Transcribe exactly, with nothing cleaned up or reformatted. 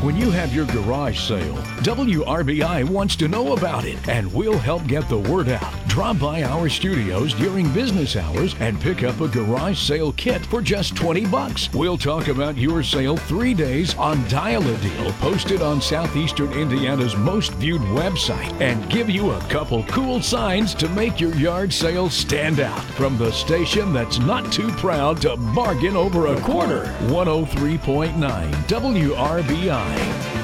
When you have your garage sale, W R B I wants to know about it, and we'll help get the word out. Drop by our studios during business hours and pick up a garage sale kit for just twenty bucks. We'll talk about your sale three days on Dial a Deal, posted on Southeastern Indiana's most viewed website, and give you a couple cool signs to make your yard sale stand out. From the station that's not too proud to bargain over a quarter, one oh three point nine W R B I.